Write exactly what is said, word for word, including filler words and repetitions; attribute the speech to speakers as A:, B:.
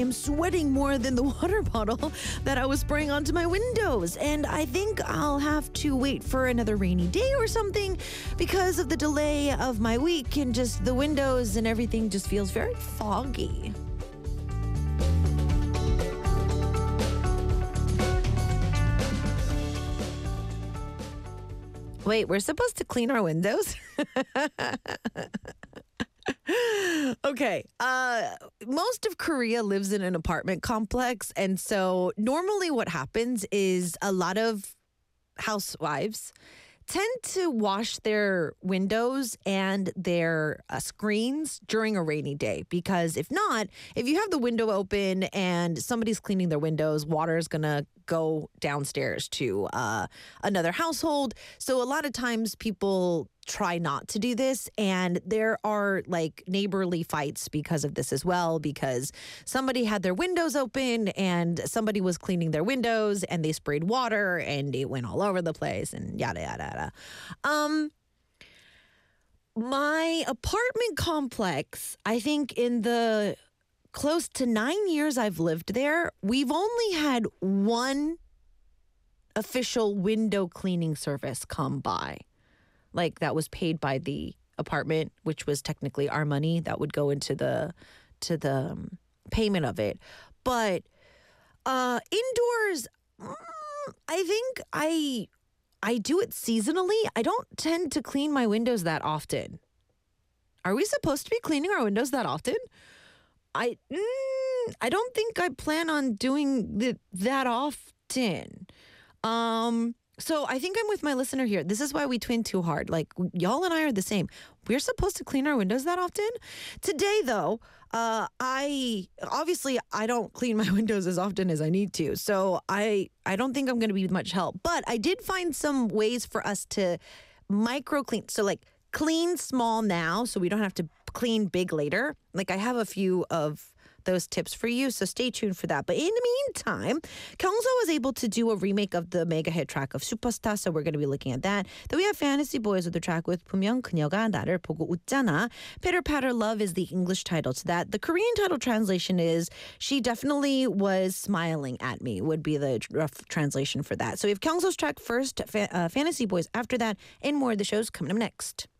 A: I'm sweating more than the water bottle that I was spraying onto my windows. And I think I'll have to wait for another rainy day or something because of the delay of my week, and just the windows and everything just feels very foggy. Wait, we're supposed to clean our windows? Okay. Uh, most of Korea lives in an apartment complex. And so normally what happens is a lot of housewives tend to wash their windows and their uh, screens during a rainy day, because if not, if you have the window open and somebody's cleaning their windows, water is going to go downstairs to uh, another household. So a lot of times people try not to do this, and there are like neighborly fights because of this as well, because somebody had their windows open and somebody was cleaning their windows and they sprayed water and it went all over the place and yada yada yada. Um my apartment complex, I think in the close to nine years I've lived there, we've only had one official window cleaning service come by. Like, that was paid by the apartment, which was technically our money that would go into the to the um, payment of it. But uh, indoors, mm, I think I I do it seasonally. I don't tend to clean my windows that often. Are we supposed to be cleaning our windows that often? I mm, I don't think I plan on doing it that often. Um. So I think I'm with my listener here. This is why we twin too hard. Like, y'all and I are the same. We're supposed to clean our windows that often. Today, though, uh, I obviously I don't clean my windows as often as I need to. So I I don't think I'm going to be much help. But I did find some ways for us to micro clean. So like clean small now, so we don't have to clean big later. Like, I have a few of those tips for you, so stay tuned for that. But in the meantime, Kyungso was able to do a remake of the mega hit track of Superstar, so we're going to be looking at that. Then we have Fantasy Boys with the track with 분명 그녀가 나를 보고 웃잖아. Pitter Patter Love is the English title to that. The Korean title translation is She Definitely Was Smiling at Me, would be the rough translation for that. So we have Kyungso's track first, fa- uh, Fantasy Boys after that, and more of the shows coming up next.